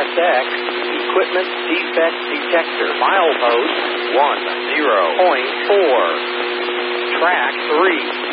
CSX Equipment Defect Detector. Milepost 10.4. Track 3.